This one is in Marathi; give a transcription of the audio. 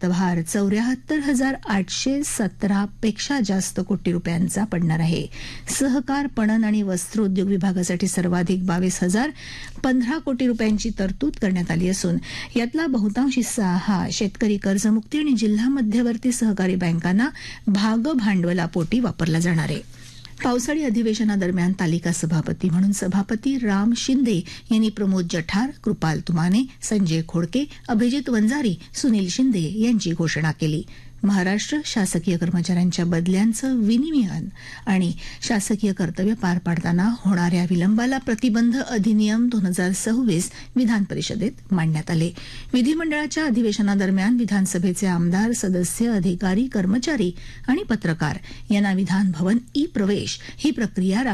अर्थभार 74,817 पेक्षा जास्त कोटी रुपयांचा पडणार आहे. सहकार, पणन आणि वस्त्रोद्योग विभागासाठी सर्वाधिक 22,015 कोटी रुपयांची तरतूद करण्यात आली असून यातला बहुतांश हिस्सा हा शेतकरी कर्जमुक्ती आणि जिल्हा मध्यवर्ती सहकारी बँकांना भागभांडवलापोटी वापरला जाणार आहे. पावसाळी अधिवेशनादरम्यान तालिका सभापती म्हणून सभापती राम शिंदे यांनी प्रमोद जठार, कृपाल तुमाने, संजय खोडके, अभिजित वंजारी, सुनील शिंदे यांची घोषणा केली. महाराष्ट्र शासकीय कर्मचाऱ्यांच्या बदल्यांचं विनिमयन आणि शासकीय कर्तव्य पार पाडताना होणाऱ्या विलंबाला प्रतिबंध अधिनियम 2026 विधान परिषदेत मांडण्यात आले. विधिमंडळाच्या अधिवेशनादरम्यान विधानसभेचे आमदार, सदस्य, अधिकारी, कर्मचारी आणि पत्रकार यांना विधान भवन ई प्रवेश ही प्रक्रिया